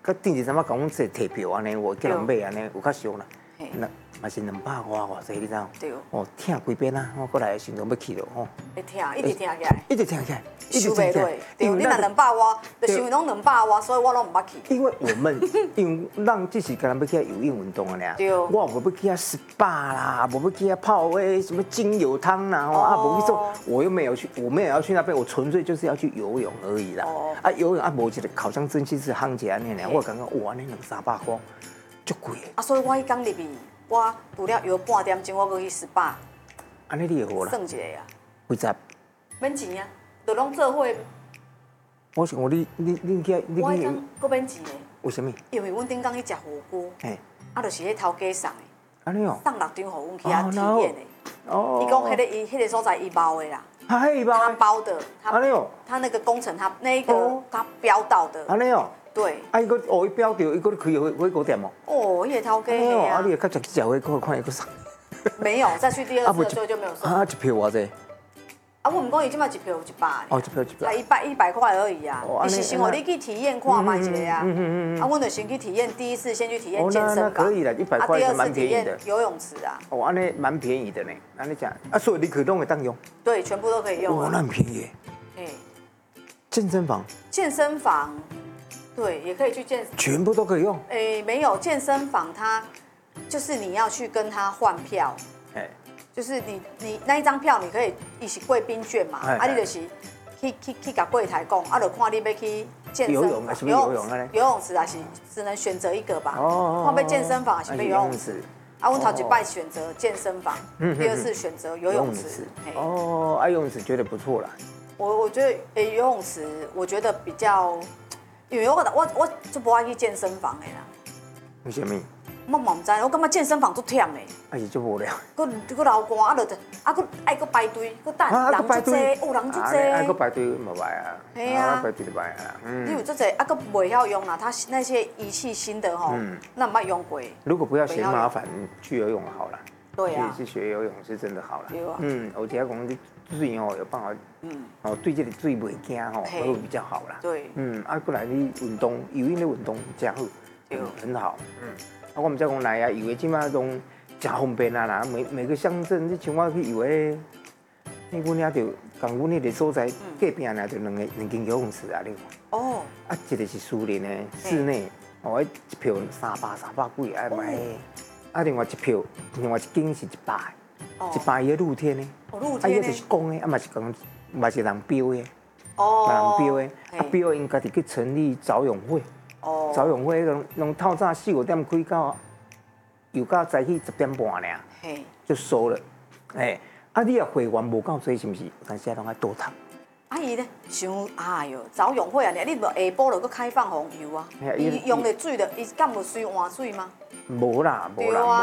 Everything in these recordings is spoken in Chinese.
甲顶一阵仔讲阮这摕票安尼，我叫人买安尼，有较俗啦。那嘛是200偌济，你知道？ 对。 哦，疼几遍啊！我过来的时阵要去了吼。 会疼，一直疼起来。 一直疼起来， 收袂落。对，你若200偌，就想拢200偌，所以我拢唔捌去。 因为因为咱只是干那要去游泳运动啊俩。 对。 我无要去啊 SPA 啦，无要去啊泡什么精油汤啦，无去做，我又没有去，我没有要去那边，我纯粹就是要去游泳而已啦。游泳无一个烤箱蒸汽室夯起安尼俩，我感觉哇，那200-300块，足贵的。 所以我迄天入去。我除了游半点钟，我搁去SPA。 安尼你会好啦？ 算一个啊。 几十？ 免钱啊，就拢做伙。 我想讲你去。 我迄天搁免钱的。 为什么？ 因为阮顶工去食火锅，就是迄头家送的。 安尼哦。 送6张互阮去遐体验的。哦。伊讲迄个所在伊包的啦。他包的。安尼哦。他那个工程，他那个他标到的。 安尼哦。 对， 伊个伊标着，伊个开火锅店哦。 哦，伊个头家嘿啊。 你较食去食火锅，看伊个送。 没有，再去第二次的时候就没有送。 一票偌济？ 我唔讲伊即摆一票100。 哦，一票100。 才100块而已啊。伊是想我你去体验看卖一个啊。阮就先去体验，第一次先去体验健身房。 可以了，100块是蛮便宜的。 游泳池啊。 哦，安尼蛮便宜的呢。安尼讲，所以你可拢会当用。 对，全部都可以用。 哇，那很便宜。健身房。健身房。 对，也可以去健身， 全部都可以用。 没有健身房，它就是你要去跟他换票，就是你那一张票你可以一起贵宾券嘛，你就是去甲柜台讲，就看你要去健身游泳啊，是不是游泳啊？ 游泳池啊是只能选择一个吧？看要健身房还是要游泳池？阮头一摆选择健身房，第二次选择游泳池。 游泳池觉得不错啦。 我觉得游泳池我觉得比较。因为我就不爱去健身房的啦。 为什么？ 我嘛唔知，我感觉健身房足忝的。 是足无聊。 佮流汗，佮爱佮排队，佮等人足济，人足济。 佮排队无歹啊。 系啊。 排队就歹啊。 你有足济，佮袂晓用啦。他那些仪器新的吼，那唔捌用过。 如果不要嫌麻烦，去游泳好了。 对啊。 去学游泳是真的好了。 对啊。 而且讲你水有办法。对这个水袂惊会比较好啦。 对。 过来你运动，游泳的运动真好，很好。我们再讲来啊，游的即马拢真方便啊啦，每个乡镇，你像我去游的，阮遐就讲阮迄个所在隔壁呢，就两间游泳池啊，你看。一个是私人的室内，一票300几爱买。另外一票，另外一间是100，100伊个露天的。 露天的。 伊就是公的，嘛是讲。嘛是人标的，人标的，标因家己去成立早泳会，早泳会拢透早4-5点开到，游到早起10点半尔，就收了。你若会员无够多，是毋是？有当时拢爱多读。 伊咧想，哎哟，早泳会啊，你无下晡就搁开放红游啊？伊用的水的，伊敢无水换水吗？ 无啦。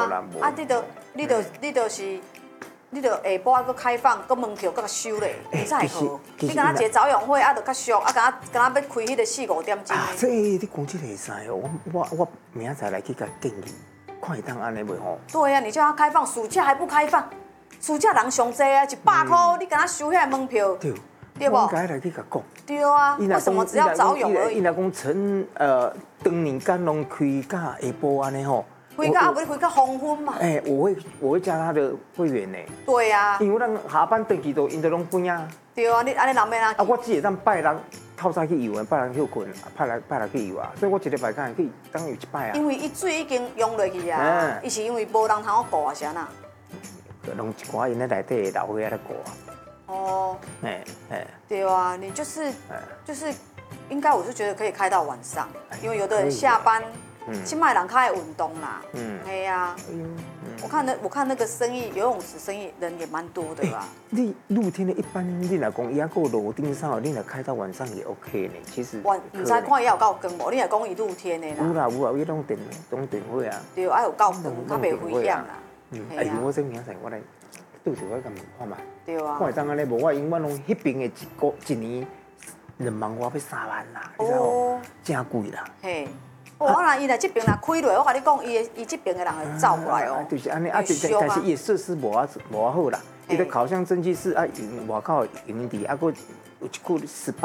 你就是你着下晡搁开放，搁门票搁收咧，会使好。你敢若一个早泳会，就较俗，敢若要开迄个4-5点钟。 这你讲这个会使哦，我明仔载来去甲建议，看会当安尼袂吼？ 对啊，你叫他开放，暑假还不开放，暑假人上济啊，100块，你敢若收遐门票？对不？ 我应该来去甲讲。 对啊，为什么只要早泳而已？ 伊若讲当年间拢开甲下晡安尼吼。 开到不是开到黄昏嘛？ 我会加他的会员呢。 对啊。 因为咱下班登记都因都拢关啊。 对啊，你安尼人要哪？ 我只会当拜六透早去游啊，拜六休困，拜六去游啊，所以我一礼拜敢会去当游1摆啊。 因为伊水已经用落去啊，伊是因为无人通好顾啊，是安那？ 弄一寡因咧内底老伙仔咧顾啊。 对啊，你就是，应该我是觉得可以开到晚上，因为有的人下班。现在人较爱运动啦，对呀。我看那个生意，游泳池生意人也蛮多的吧。 你露天的一般，你若讲伊还够楼顶上，你若开到晚上也 OK 呢。其实。唔知看伊有够光无？你若讲伊露天的啦。有啦，伊拢电火啊。 对，爱有够光，较袂危险啦。 我这明仔我来倒一我甲问看嘛。 对啊。 看会当安尼无？我永远拢迄边的一年2万外要3万啦，你知道真贵啦。嘿。 我若伊来这边若开落，我甲你讲，伊这边的人会走过来哦。 就是安尼但是伊设施无好啦。伊个烤箱蒸汽室外口营地，还佫有一区18